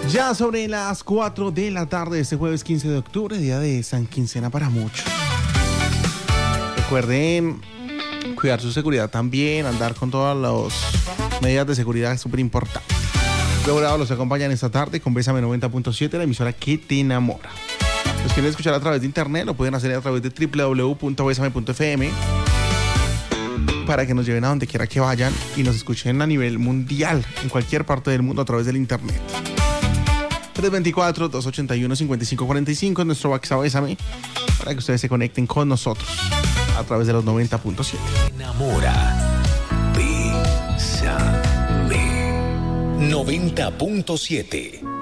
Ya sobre las 4 de la tarde de este jueves 15 de octubre, día de San Quincena para muchos. Recuerden cuidar su seguridad también, andar con todas las medidas de seguridad es súper importante. Luego los acompañan esta tarde con Bésame 90.7, la emisora que te enamora. Los quieren escuchar a través de internet, lo pueden hacer a través de www.besame.fm para que nos lleven a donde quiera que vayan y nos escuchen a nivel mundial, en cualquier parte del mundo a través del internet. 324-281-5545 es nuestro WhatsApp Bésame para que ustedes se conecten con nosotros a través de los 90.7. Enamora. Bésame. 90.7.